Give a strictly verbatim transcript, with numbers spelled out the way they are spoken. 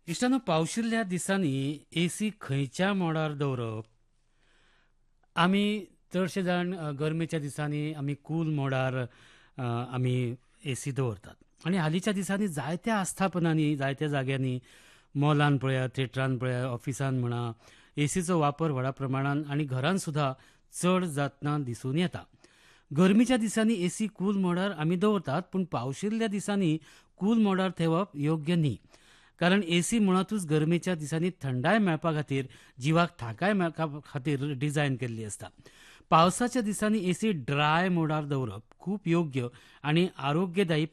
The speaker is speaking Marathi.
इश्टानो पावशिल्ल्या दिसांनी एसी खंयच्या मोडार दवरप. आमी चडशे जाण अ, गरमेच्या दिसांनी आमी कूल मोडार अ, आमी एसी दवरतात आनी हालींच्या दिसांनी जायत्या आस्थापनांनी जायत्या जाग्यांनी मॉलान पळया, थिएटरान पळया, ऑफिसान म्हणा, एसीचो वापर व्हडा प्रमाणान आनी घरान सुद्धा चड जातना दिसून येता. गरमीच्या दिसांनी एसी कूल मोडार आमी दवरतात, पूण पावशिल्ल्या दिसांनी कूल मोडार ठेवप योग्य न्ही. कारण एसी मुळातूच गरमेच्या दिसांनी थंडाय मेळपा खातीर, जिवाक थाकाय मेळपा खातीर डिझायन केल्ली आसता. पावसाच्या दिसांनी एसी ड्राय मोडार दवरप खूब योग्य आनी आरोग्यदायी